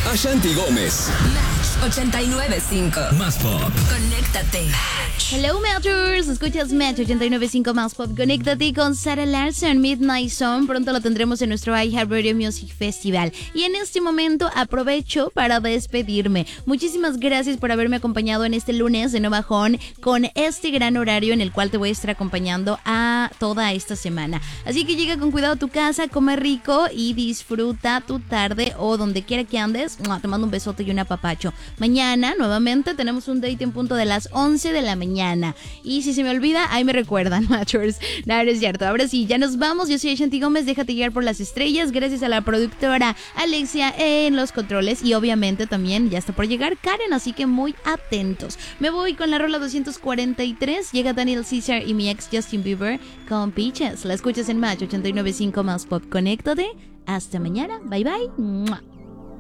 Ashanti Gómez. Match 89.5. Más pop. Conéctate. Hello Matchers, escuchas Match 89.5 Más Pop. Conéctate con Sarah Larsson, Midnight Song. Pronto lo tendremos en nuestro iHeartRadio Music Festival. Y en este momento aprovecho para despedirme. Muchísimas gracias por haberme acompañado en este lunes de No Bajón con este gran horario en el cual te voy a estar acompañando a toda esta semana. Así que llega con cuidado a tu casa, come rico y disfruta tu tarde o donde quiera que andes. Te mando un besote y un apapacho. Mañana nuevamente tenemos un date en punto de las 11 de la mañana. Y si se me olvida, ahí me recuerdan, Matchers. No, no es cierto. Ahora sí, ya nos vamos. Yo soy Ashanti Gómez. Déjate guiar por las estrellas. Gracias a la productora Alexia en los controles. Y obviamente también ya está por llegar Karen. Así que muy atentos. Me voy con la rola 243. Llega Daniel Caesar y mi ex Justin Bieber con Peaches. La escuchas en Match 89.5 Más Pop. Conéctate. Hasta mañana. Bye bye.